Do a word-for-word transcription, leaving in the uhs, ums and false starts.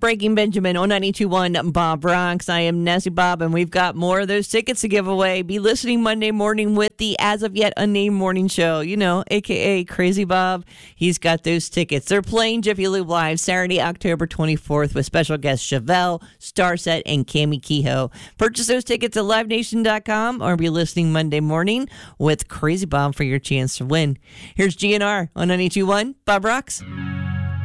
Breaking Benjamin on ninety-two point one Bob Rocks. I am Nessie Bob, and we've got more of those tickets to give away. Be listening Monday morning with the As of Yet Unnamed Morning Show, you know, a k a. Crazy Bob. He's got those tickets. They're playing Jiffy Lube Live Saturday, October twenty-fourth with special guests Chevelle, Starset, and Cammie Kehoe. Purchase those tickets at live nation dot com or be listening Monday morning with Crazy Bob for your chance to win. Here's G N R on ninety-two point one Bob Rocks.